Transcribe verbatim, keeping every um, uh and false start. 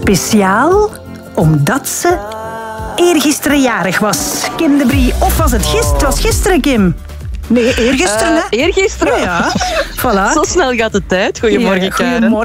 speciaal omdat ze eergisteren jarig was. Kim de Brie. Of was het gisteren? Het was gisteren, Kim. Nee, eergisteren, Uh, hè? eergisteren? Ja, voilà. Zo snel gaat de tijd. Goedemorgen, ja, Karen. Goedemorgen.